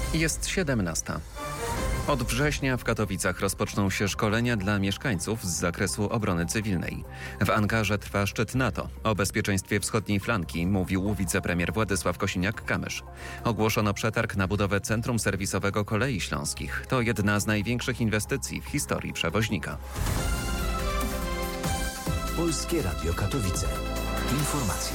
Jest 17. Od września w Katowicach rozpoczną się szkolenia dla mieszkańców z zakresu obrony cywilnej. W Ankarze trwa szczyt NATO. O bezpieczeństwie wschodniej flanki mówił wicepremier Władysław Kosiniak-Kamysz. Ogłoszono przetarg na budowę Centrum Serwisowego Kolei Śląskich. To jedna z największych inwestycji w historii przewoźnika. Polskie Radio Katowice. Informacje.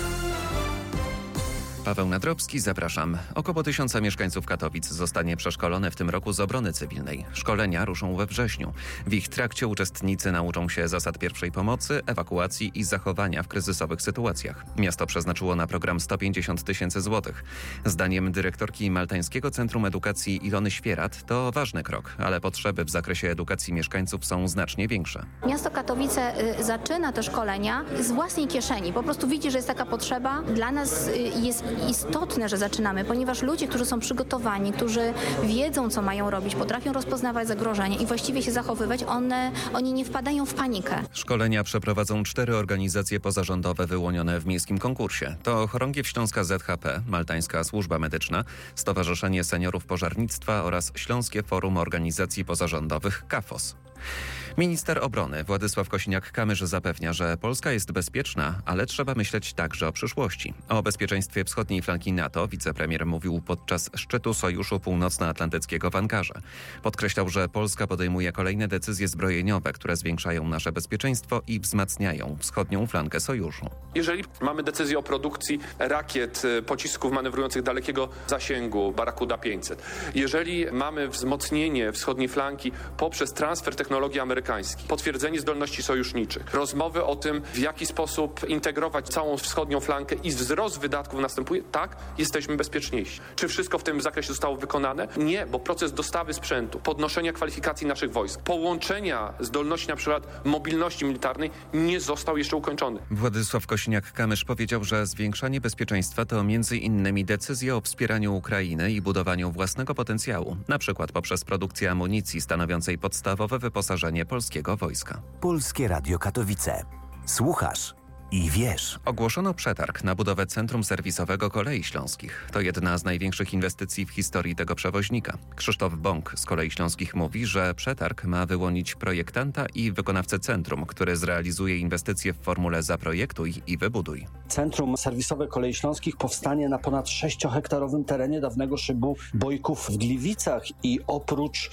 Paweł Nadrobski, zapraszam. Około 1000 mieszkańców Katowic zostanie przeszkolone w tym roku z obrony cywilnej. Szkolenia ruszą we wrześniu. W ich trakcie uczestnicy nauczą się zasad pierwszej pomocy, ewakuacji i zachowania w kryzysowych sytuacjach. Miasto przeznaczyło na program 150 000 złotych. Zdaniem dyrektorki Maltańskiego Centrum Edukacji Ilony Świerat to ważny krok, ale potrzeby w zakresie edukacji mieszkańców są znacznie większe. Miasto Katowice zaczyna te szkolenia z własnej kieszeni. Po prostu widzi, że jest taka potrzeba. Dla nas jest istotne, że zaczynamy, ponieważ ludzie, którzy są przygotowani, którzy wiedzą, co mają robić, potrafią rozpoznawać zagrożenia i właściwie się zachowywać, oni nie wpadają w panikę. Szkolenia przeprowadzą 4 organizacje pozarządowe wyłonione w miejskim konkursie. To Chorągiew Śląska ZHP, Maltańska Służba Medyczna, Stowarzyszenie Seniorów Pożarnictwa oraz Śląskie Forum Organizacji Pozarządowych KAFOS. Minister obrony Władysław Kosiniak-Kamysz zapewnia, że Polska jest bezpieczna, ale trzeba myśleć także o przyszłości. O bezpieczeństwie wschodniej flanki NATO wicepremier mówił podczas szczytu Sojuszu Północnoatlantyckiego w Ankarze. Podkreślał, że Polska podejmuje kolejne decyzje zbrojeniowe, które zwiększają nasze bezpieczeństwo i wzmacniają wschodnią flankę Sojuszu. Jeżeli mamy decyzję o produkcji rakiet, pocisków manewrujących dalekiego zasięgu, Barracuda 500, jeżeli mamy wzmocnienie wschodniej flanki poprzez transfer technologii amerykańskiej, potwierdzenie zdolności sojuszniczych, rozmowy o tym, w jaki sposób integrować całą wschodnią flankę i wzrost wydatków następuje, tak, jesteśmy bezpieczniejsi. Czy wszystko w tym zakresie zostało wykonane? Nie, bo proces dostawy sprzętu, podnoszenia kwalifikacji naszych wojsk, połączenia zdolności na przykład mobilności militarnej nie został jeszcze ukończony. Władysław Kosiniak-Kamysz powiedział, że zwiększanie bezpieczeństwa to m.in. decyzje o wspieraniu Ukrainy i budowaniu własnego potencjału, na przykład poprzez produkcję amunicji stanowiącej podstawowe wyposażenie polskiego wojska. Polskie Radio Katowice. Słuchasz i wiesz. Ogłoszono przetarg na budowę Centrum Serwisowego Kolei Śląskich. To jedna z największych inwestycji w historii tego przewoźnika. Krzysztof Bąk z Kolei Śląskich mówi, że przetarg ma wyłonić projektanta i wykonawcę centrum, który zrealizuje inwestycje w formule zaprojektuj i wybuduj. Centrum Serwisowe Kolei Śląskich powstanie na ponad 6-hektarowym terenie dawnego szybu Bojków w Gliwicach i oprócz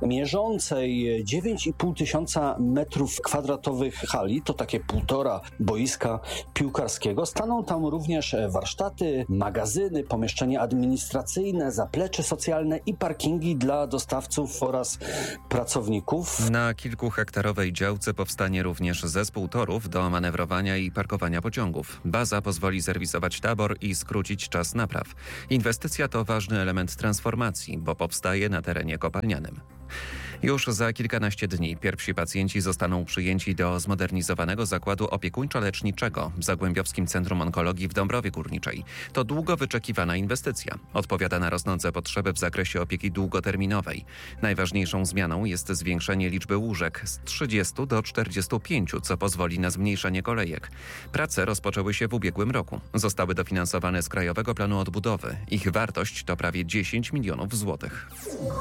mierzącej 9,5 tysiąca metrów kwadratowych hali, to takie 1,5 boiska piłkarskiego, staną tam również warsztaty, magazyny, pomieszczenia administracyjne, zaplecze socjalne i parkingi dla dostawców oraz pracowników. Na kilkuhektarowej działce powstanie również zespół torów do manewrowania i parkowania pociągów. Baza pozwoli serwisować tabor i skrócić czas napraw. Inwestycja to ważny element transformacji, bo powstaje na terenie kopalnianym. Już za kilkanaście dni pierwsi pacjenci zostaną przyjęci do zmodernizowanego zakładu opiekuńczo-leczniczego w Zagłębiowskim Centrum Onkologii w Dąbrowie Górniczej. To długo wyczekiwana inwestycja. Odpowiada na rosnące potrzeby w zakresie opieki długoterminowej. Najważniejszą zmianą jest zwiększenie liczby łóżek z 30 do 45, co pozwoli na zmniejszenie kolejek. Prace rozpoczęły się w ubiegłym roku. Zostały dofinansowane z Krajowego Planu Odbudowy. Ich wartość to prawie 10 milionów złotych.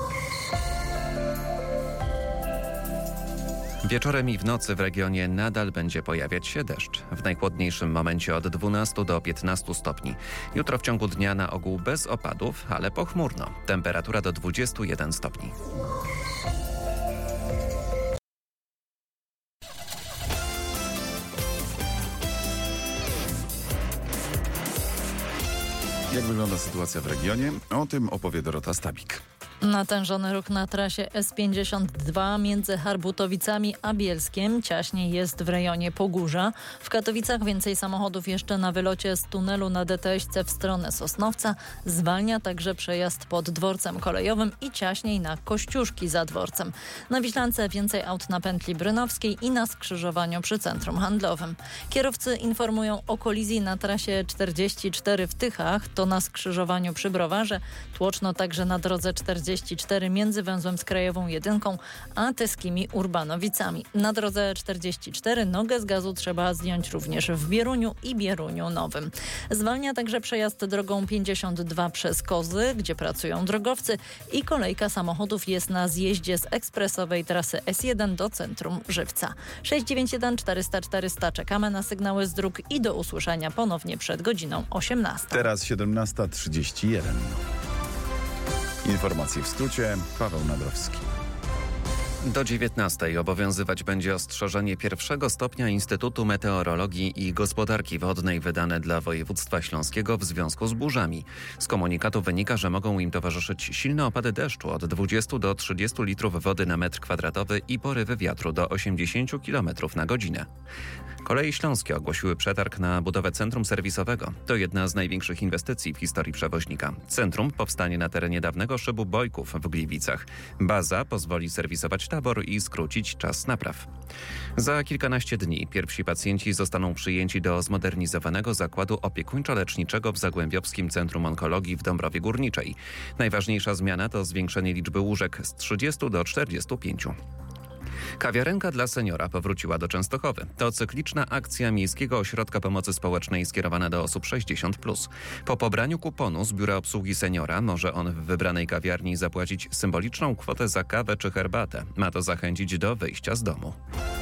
Wieczorem i w nocy w regionie nadal będzie pojawiać się deszcz. W najchłodniejszym momencie od 12 do 15 stopni. Jutro w ciągu dnia na ogół bez opadów, ale pochmurno. Temperatura do 21 stopni. Jak wygląda sytuacja w regionie? O tym opowie Dorota Stabik. Natężony ruch na trasie S52 między Harbutowicami a Bielskiem. Ciaśniej jest w rejonie Pogórza. W Katowicach więcej samochodów jeszcze na wylocie z tunelu na DTS-ce w stronę Sosnowca. Zwalnia także przejazd pod dworcem kolejowym i ciaśniej na Kościuszki za dworcem. Na Wiślance więcej aut na pętli brynowskiej i na skrzyżowaniu przy centrum handlowym. Kierowcy informują o kolizji na trasie 44 w Tychach. To na skrzyżowaniu przy Browarze. Tłoczno także na drodze 40 44 między węzłem z Krajową Jedynką a Tyskimi Urbanowicami. Na drodze 44 nogę z gazu trzeba zdjąć również w Bieruniu i Bieruniu Nowym. Zwalnia także przejazd drogą 52 przez Kozy, gdzie pracują drogowcy i kolejka samochodów jest na zjeździe z ekspresowej trasy S1 do centrum Żywca. 691 400 400. Czekamy na sygnały z dróg i do usłyszenia ponownie przed godziną 18. Teraz 17:31. Informacje w skrócie. Paweł Nadrowski. Do 19 obowiązywać będzie ostrzeżenie pierwszego stopnia Instytutu Meteorologii i Gospodarki Wodnej wydane dla województwa śląskiego w związku z burzami. Z komunikatu wynika, że mogą im towarzyszyć silne opady deszczu od 20 do 30 litrów wody na metr kwadratowy i porywy wiatru do 80 km na godzinę. Koleje Śląskie ogłosiły przetarg na budowę centrum serwisowego. To jedna z największych inwestycji w historii przewoźnika. Centrum powstanie na terenie dawnego szybu Bojków w Gliwicach. Baza pozwoli serwisować tabor i skrócić czas napraw. Za kilkanaście dni pierwsi pacjenci zostaną przyjęci do zmodernizowanego zakładu opiekuńczo-leczniczego w Zagłębiowskim Centrum Onkologii w Dąbrowie Górniczej. Najważniejsza zmiana to zwiększenie liczby łóżek z 30 do 45. Kawiarenka dla seniora powróciła do Częstochowy. To cykliczna akcja Miejskiego Ośrodka Pomocy Społecznej skierowana do osób 60+. Po pobraniu kuponu z biura obsługi seniora może on w wybranej kawiarni zapłacić symboliczną kwotę za kawę czy herbatę. Ma to zachęcić do wyjścia z domu.